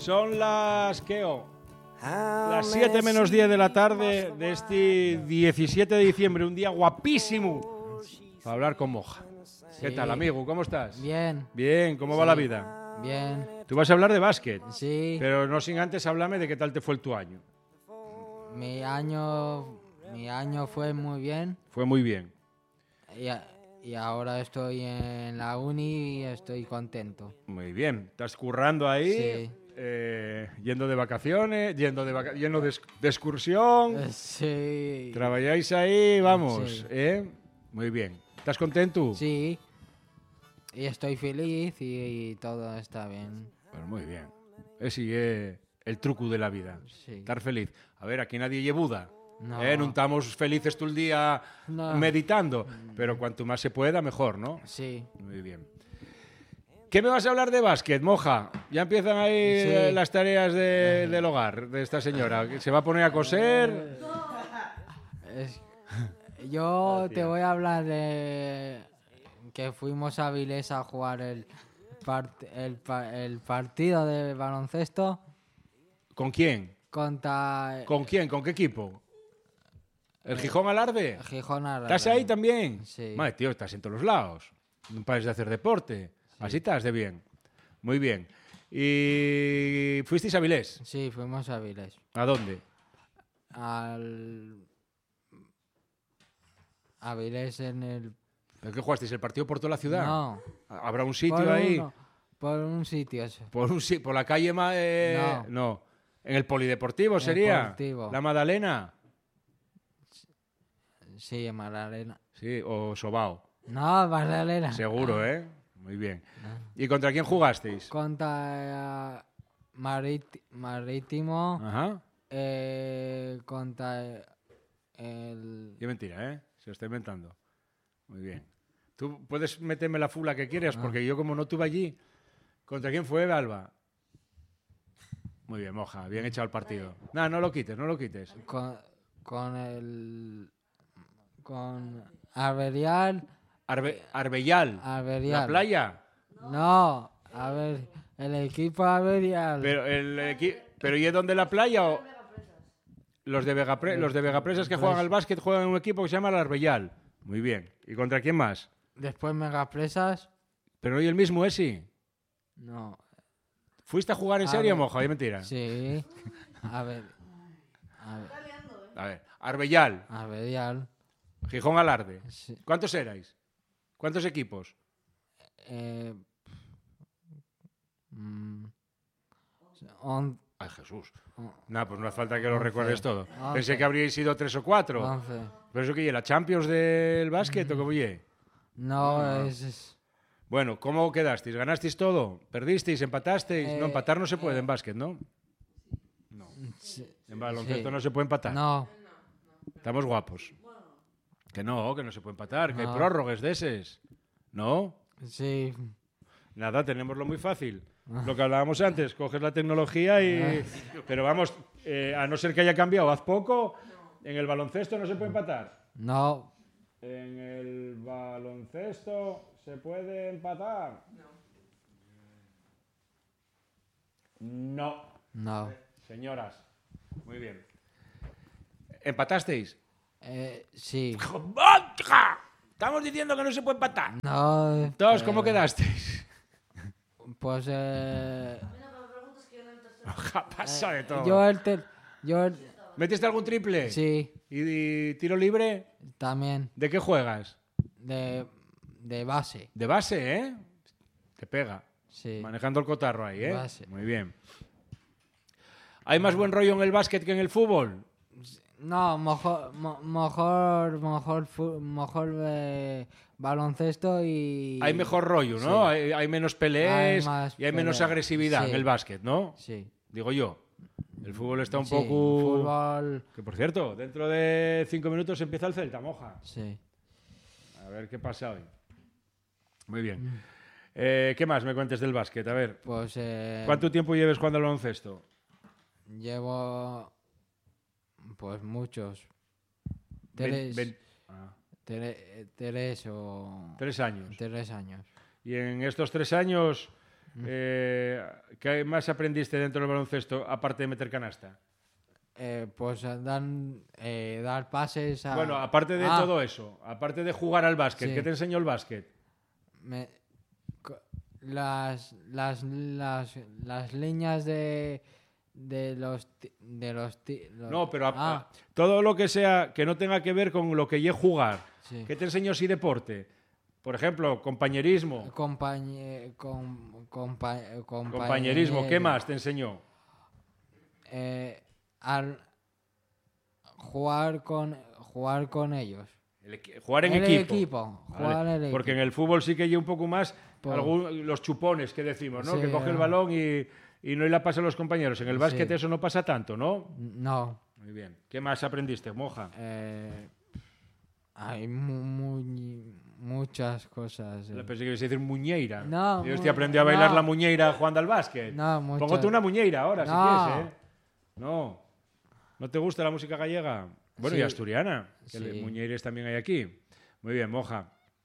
Son las 7 menos 10 de la tarde de este 17 de diciembre, un día guapísimo para hablar con Moja. ¿Qué tal, amigo? ¿Cómo estás? Bien. Bien, ¿cómo va la vida? Bien. Tú vas a hablar de básquet, Sí. pero no sin antes hablarme de qué tal te fue tu año. Mi año fue muy bien Fue muy bien. y ahora estoy en la uni y estoy contento. Muy bien. ¿Estás currando ahí? Sí. Yendo de vacaciones, yendo de excursión. Sí. ¿Trabajáis ahí? Vamos. Sí. Muy bien. ¿Estás contento? Sí. Y estoy feliz y todo está bien. Pues muy bien. Ese es el truco de la vida. Sí. Estar feliz. A ver, aquí nadie lle Buda. No. No estamos felices todo el día No. meditando. Pero cuanto más se pueda, mejor, ¿no? Sí. Muy bien. ¿Qué me vas a hablar de básquet, Moja? Ya empiezan ahí Sí. las tareas del hogar de esta señora. ¿Se va a poner a coser? Yo Gracias. te voy a hablar de que fuimos a Avilés a jugar el partido de baloncesto ¿Con quién? contra ¿Con quién? ¿Con qué equipo? ¿El Gijón Alarde? Gijón Aragón. ¿Estás ahí también? Sí. Madre, tío, estás en todos los lados. No pares de hacer deporte. Sí. Así estás de bien. Muy bien. ¿Y fuisteis a Avilés? Sí, fuimos a Avilés. ¿A dónde? Avilés en el... ¿Pero qué jugasteis? ¿El partido por toda la ciudad? No. ¿Habrá un sitio ahí? Por un sitio. Eso. ¿Por la calle? No. ¿En el polideportivo El sería? Deportivo. ¿La Madalena? Sí, en Magdalena. Sí, o Sobao. No, Magdalena. Seguro, ¿eh? Muy bien. No. ¿Y contra quién jugasteis? Contra Marítimo. Ajá. Contra el... Qué mentira, ¿eh? Se lo está inventando. Muy bien. Tú puedes meterme la fula que quieras, porque yo como no estuve allí... ¿Contra quién fue, Alba? Muy bien, Moja. Bien echado el partido. No, no lo quites, no lo quites. Con Arberial. Arbellal. Arberial. ¿La playa? No, a ver, el equipo Arberial. ¿Pero y es donde la playa o...? Los de Vegapresas que juegan al básquet juegan en un equipo que se llama el Arbellal. Muy bien. ¿Y contra quién más? Después Megapresas. ¿Pero no y el mismo ese? No. ¿Fuiste a jugar en serio, Moja? ¿Es mentira? Sí. A ver. A ver. Arbellal. Arberial. Gijón Alarde. Sí. ¿Cuántos erais? ¿Cuántos equipos? Ay, Jesús. No, pues no hace falta que lo 11, recuerdes todo. 11. Pensé que habríais sido 3 o 4. 11. ¿Pero eso qué es? ¿La Champions del básquet o cómo es? No, es... Bueno, ¿cómo quedasteis? ¿Ganasteis todo? ¿Perdisteis? ¿Empatasteis? No, empatar no se puede en básquet, ¿no? No. En baloncesto sí. no se puede empatar. No. Estamos guapos. Que no se puede empatar, que hay No. prórrogas de eses. ¿No? Sí. Nada, tenemoslo muy fácil. Lo que hablábamos antes, coges la tecnología y... Pero vamos, a no ser que haya cambiado haz poco, en el baloncesto no se puede empatar. No. En el baloncesto se puede empatar. No. No. Señoras, muy bien. ¿Empatasteis? Sí. ¡Vodka! Estamos diciendo que no se puede empatar. No. Todos, ¿cómo quedasteis? Pues Pasa de todo. yo ¿Metiste algún triple? sí, ¿Y tiro libre? también ¿De qué juegas? de base. De base, ¿eh? Te pega. Sí. Manejando el cotarro ahí, ¿eh? Base. Muy bien. ¿Hay más buen rollo en el básquet que en el fútbol? No, mejor baloncesto y... Hay mejor rollo, ¿no? Sí. Hay menos peleas Hay más y hay menos peleas. agresividad Sí. en el básquet, ¿no? Sí. Digo yo. El fútbol está un Sí, poco... fútbol... Que por cierto, dentro de 5 minutos empieza el Celta, Moja. Sí. A ver qué pasa hoy. Muy bien. ¿Qué más me cuentes del básquet? A ver. Pues ¿Cuánto tiempo lleves jugando al baloncesto? llevo... Pues muchos. Ven- Tres, ven- Ah, tres o... 3 años. 3 años. Y en estos 3 años, ¿Qué más aprendiste dentro del baloncesto, aparte de meter canasta? Pues dar pases a... Bueno, aparte de todo eso, aparte de jugar al básquet, Sí. ¿qué te enseñó el básquet? Las líneas de los... No, pero todo lo que sea que no tenga que ver con lo que es jugar. Sí. ¿Qué te enseñó si deporte? Por ejemplo, compañerismo. Compañerismo, ¿qué más te enseñó? Jugar con ellos. Jugar en equipo. Jugar en el Porque en equipo. el fútbol sí que hay un poco más los chupones que decimos, ¿no? Sí, Que coge el balón y no la pasa a los compañeros. En el básquet eso no pasa tanto, ¿no? No. Muy bien. ¿Qué más aprendiste, Moja? Hay muchas cosas. Pensé que ibas a decir muñeira. No. Yo aprendió a bailar la muñeira jugando al básquet. No, muchas. Póngate una muñeira ahora, No. si quieres, ¿eh? No. ¿No te gusta la música gallega? Bueno, Sí. y asturiana, que Sí. muñeires también hay aquí. Muy bien, Moja.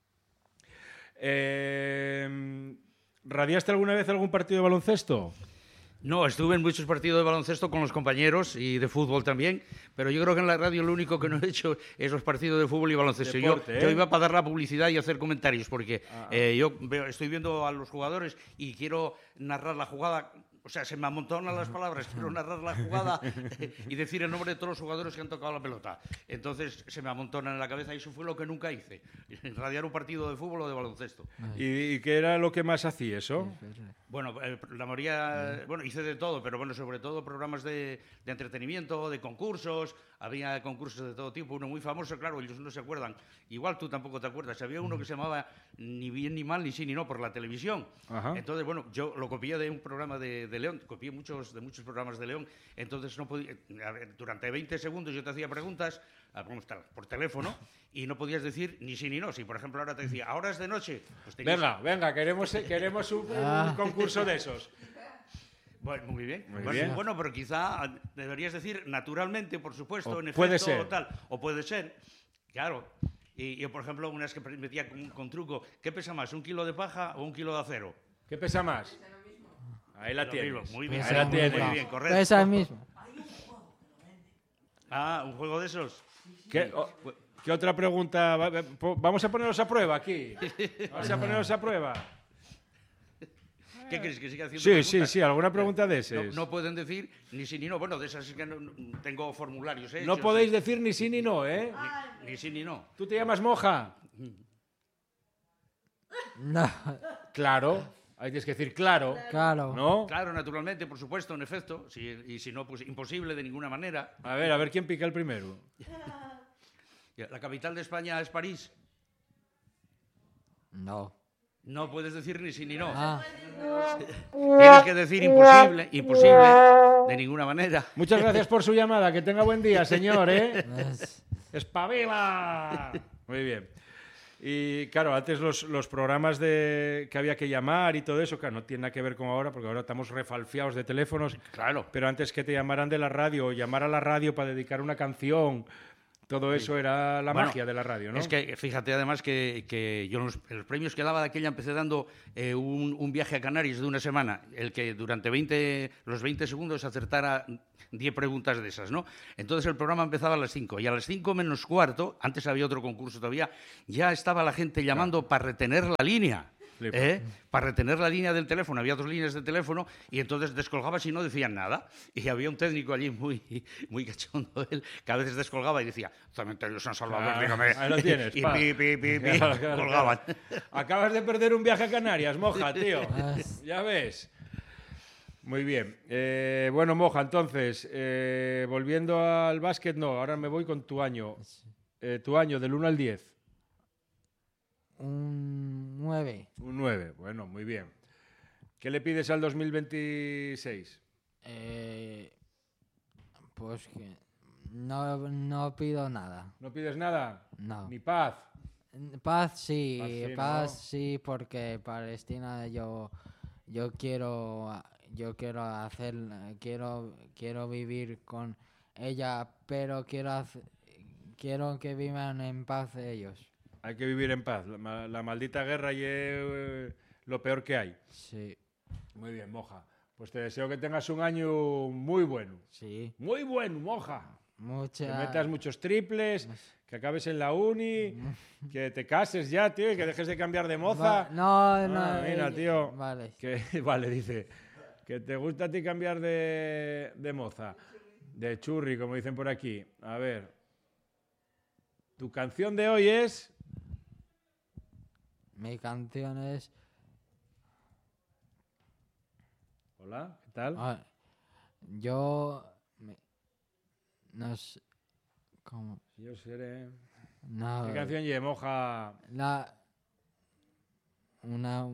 ¿Radiaste alguna vez algún partido de baloncesto? No, estuve en muchos partidos de baloncesto con los compañeros y de fútbol también, pero yo creo que en la radio lo único que no he hecho es los partidos de fútbol y baloncesto. Deporte, Yo iba para dar la publicidad y hacer comentarios, porque Ah. estoy viendo a los jugadores y quiero narrar la jugada. O sea, se me amontonan las palabras, quiero narrar la jugada y decir el nombre de todos los jugadores que han tocado la pelota. Entonces se me amontonan en la cabeza y eso fue lo que nunca hice, radiar un partido de fútbol o de baloncesto. ¿Y qué era lo que más hacía eso? Bueno, la mayoría, bueno, hice de todo, pero bueno, sobre todo programas de entretenimiento, de concursos, había concursos de todo tipo, uno muy famoso, claro, ellos no se acuerdan, igual tú tampoco te acuerdas, había uno que se llamaba Ni bien ni mal, ni sí ni no, por la televisión. Ajá. Entonces, bueno, yo lo copié de un programa de León, copié de muchos programas de León, entonces no podía, durante 20 segundos yo te hacía preguntas por teléfono y no podías decir ni sí ni no. Si, por ejemplo, ahora te decía, ahora es de noche, pues tenías... Venga, queremos un concurso de esos. Bueno, muy bien. Muy bien. Bueno, pero quizá deberías decir naturalmente, por supuesto, O en efecto, puede ser. o tal. O puede ser, claro. Y yo, por ejemplo, una vez que metía con truco, ¿qué pesa más, 1 kilo de paja o 1 kilo de acero? ¿Qué pesa más? Ahí la Lo tienes. mismo, muy bien. Ahí la tienes. Muy bien, correcto. Pesa el mismo. Ah, ¿un juego de esos? ¿Qué otra pregunta? Vamos a ponerlos a prueba aquí. Vamos a ponerlos a prueba. ¿Qué quieres que siga haciendo preguntas? Sí, alguna pregunta de esas. No pueden decir ni sí ni no. Bueno, de esas es que no tengo formularios hechos. No podéis decir ni sí ni no, ¿eh? Ni sí ni no. ¿Tú te llamas Moja? No. Claro. Hay que decir claro. Claro. ¿No? Claro, naturalmente, por supuesto, en efecto. Y si no, pues imposible de ninguna manera. A ver quién pica el primero. ¿La capital de España es París? No. No puedes decir ni sí ni no. Ah. Tienes que decir imposible, de ninguna manera. Muchas gracias por su llamada. Que tenga buen día, señor, ¿eh? Es- ¡Espabila! Muy bien. Y claro, antes los programas que había que llamar y todo eso, claro, no tiene nada que ver con ahora, porque ahora estamos refalfiados de teléfonos. Claro. Pero antes que te llamaran de la radio, o llamar a la radio para dedicar una canción, todo eso era la magia de la radio, ¿no? Es que fíjate además que yo los premios que daba de aquella empecé dando un viaje a Canarias de una semana, el que durante los 20 segundos acertara 10 preguntas de esas, ¿no? Entonces el programa empezaba a las 5 y a las 5 menos cuarto, antes había otro concurso todavía, ya estaba la gente llamando para retener la línea. Para retener la línea del teléfono, había 2 líneas de teléfono y entonces descolgabas y no decían nada. Y había un técnico allí muy cachondo, él, que a veces descolgaba y decía, Cementerio San Salvador, dígame. Ahí lo tienes. Y pa. pi, Claro. colgaban. Acabas de perder un viaje a Canarias, Moja, tío. Ah. Ya ves. Muy bien. Bueno, Moja, entonces, volviendo al básquet, no, ahora me voy con tu año. Tu año, del 1 al 10. Un 9. Un 9. Bueno, muy bien. ¿Qué le pides al 2026? Pues que no pido nada. ¿No pides nada? No. Ni paz. Paz sí, Paz sí, ¿no? sí, porque Palestina yo quiero hacer, quiero vivir con ella, pero quiero que vivan en paz ellos. Hay que vivir en paz. La maldita guerra y lo peor que hay. Sí. Muy bien, Moja. Pues te deseo que tengas un año muy bueno. Sí. Muy bueno, Moja. Que Mucha... metas muchos triples, que acabes en la uni, que te cases ya, tío, y que dejes de cambiar de moza. No, no. Ah, mira, tío. Vale. Que, vale, dice. Que te gusta a ti cambiar de moza. De churri, como dicen por aquí. A ver. Tu canción de hoy es... Mi canción es... Hola, ¿qué tal? Ah, yo... No sé... ¿Cómo? Yo seré... No. ¿Qué canción lleva, Moja? Una...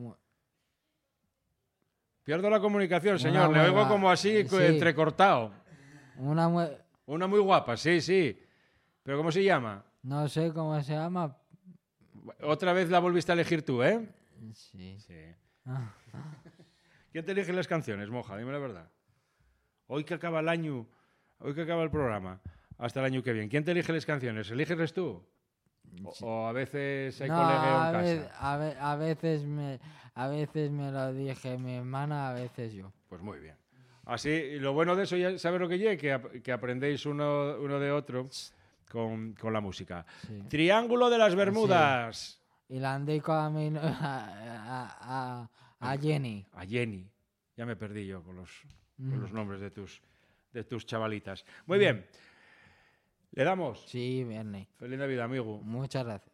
Pierdo la comunicación, Una señor. Le oigo hueva, como así, sí. entrecortado. Una... Una muy guapa, sí, sí. ¿Pero cómo se llama? No sé cómo se llama. Otra vez la volviste a elegir tú, ¿eh? Sí. Sí. Ah, ¿Quién te elige las canciones, Moja? Dime la verdad. Hoy que acaba el año, hoy que acaba el programa, hasta el año que viene. ¿Quién te elige las canciones? ¿Eliges tú? sí. ¿O a veces hay No, colegio en casa? a veces me lo dije mi hermana, a veces yo. Pues muy bien. Así, y lo bueno de eso, ya sabes lo que llegue, que aprendéis uno de otro con la música. Sí. Triángulo de las Bermudas. Y la dedico a mi a Jenny. A Jenny. Ya me perdí yo con los nombres de tus chavalitas. Muy bien. ¿Le damos? Sí, Bernie. Feliz Navidad, amigo. Muchas gracias.